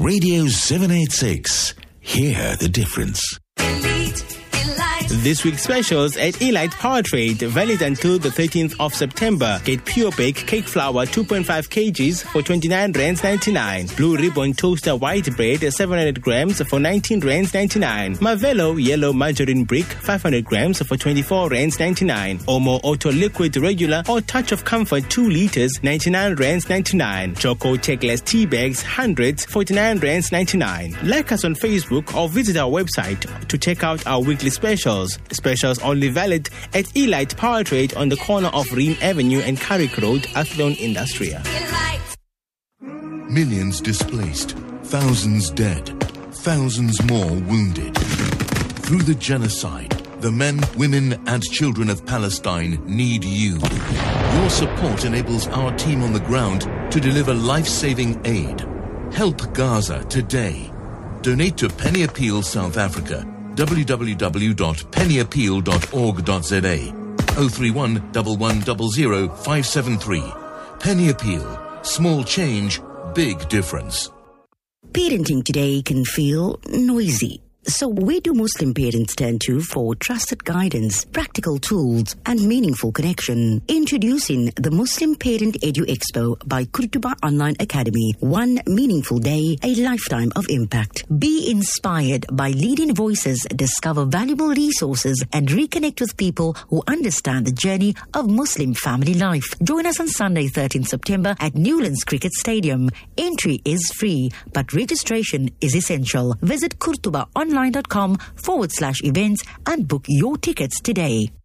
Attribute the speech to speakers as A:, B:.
A: Radio 786. Hear the difference.
B: This week's specials at Elite Power Trade, valid until the 13th of September. Get Pure Bake Cake Flour 2.5 kgs for 29 rands 99. Blue Ribbon Toaster White Bread 700 grams for 19 rands 99. Marvello Yellow Margarine Brick 500 grams for 24 rands 99. Omo Auto Liquid Regular or Touch of Comfort 2 liters 99 rands 99. Choco Checkless Tea Bags hundreds 49 rands 99. Like us on Facebook or visit our website to check out our weekly specials. Specials only valid at Elite Power Trade on the corner of Ream Avenue and Carrick Road, Athlone Industrial.
C: Millions displaced, thousands dead, thousands more wounded. Through the genocide, the men, women and children of Palestine need you. Your support enables our team on the ground to deliver life-saving aid. Help Gaza today. Donate to Penny Appeal South Africa. www.pennyappeal.org.za 031 1100 573. Penny Appeal. Small change, big difference.
D: Parenting today can feel noisy. So where do Muslim parents turn to for trusted guidance, practical tools, and meaningful connection? Introducing the Muslim Parent Edu Expo by Kurtuba Online Academy. One meaningful day, a lifetime of impact. Be inspired by leading voices, discover valuable resources, and reconnect with people who understand the journey of Muslim family life. Join us on Sunday, 13th September at Newlands Cricket Stadium. Entry is free, but registration is essential. Visit kurtubaonline.com/events and book your tickets today.